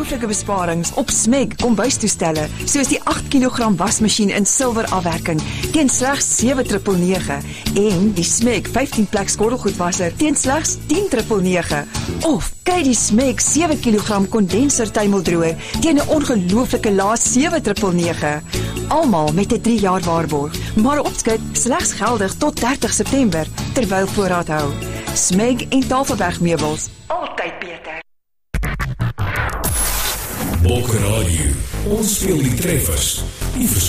ongelooflike besparings op Smeg kombuistoestelle, soos die 8 kg wasmasjien in silwer afwerking teen slegs 7,999 en die Smeg 15 plek skottelgoedwasser teen slegs 10,999. Of kry die Smeg 7 kg kondenser tuimeldroër teen 'n ongelooflike lae 7,999. Almal met 'n 3 jaar waarborg, maar opskryf slegs geldig tot 30 September terwyl voorraad hou. Smeg en Tafelberg meubels, altyd beter. Bokke Radio, ons speel die treffers, die